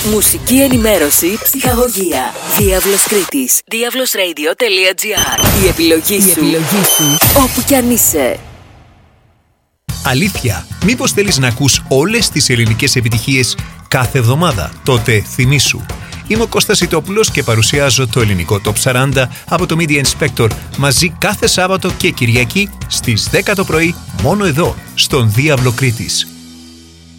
Μουσική ενημέρωση, ψυχαγωγία. Διάβλος Κρήτης. diablosradio.gr. Η επιλογή σου. Όπου κι αν είσαι. Αλήθεια, μήπως θέλεις να ακούς όλες τις ελληνικές επιτυχίες κάθε εβδομάδα? Τότε θυμήσου. Είμαι ο Κώστας Ιτόπουλος και παρουσιάζω το ελληνικό Top 40 από το Media Inspector μαζί κάθε Σάββατο και Κυριακή στις 10 το πρωί μόνο εδώ, στον Διάβλο Κρήτης.